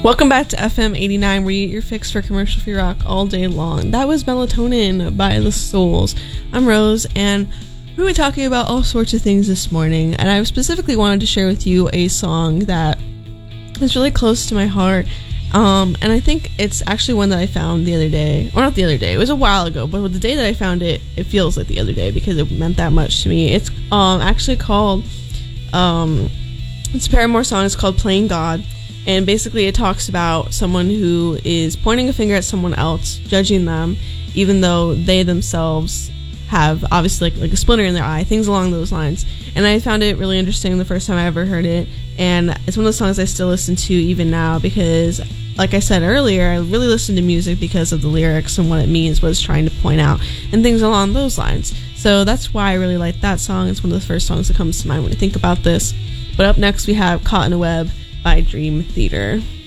Welcome back to FM 89, where you get your fix for commercial-free rock all day long. That was Melatonin by The Souls. I'm Rose, and we're going to be talking about all sorts of things this morning, and I specifically wanted to share with you a song that is really close to my heart, and I think it's actually one that I found the other day. Or not the other day, it was a while ago, but the day that I found it, it feels like the other day because it meant that much to me. It's actually called, it's a Paramore song. It's called Playing God. And basically it talks about someone who is pointing a finger at someone else, judging them, even though they themselves have obviously like a splinter in their eye, things along those lines. And I found it really interesting the first time I ever heard it. And it's one of those songs I still listen to even now because, like I said earlier, I really listen to music because of the lyrics and what it means, what it's trying to point out, and things along those lines. So that's why I really like that song. It's one of the first songs that comes to mind when I think about this. But up next we have Caught in a Web by Dream Theater.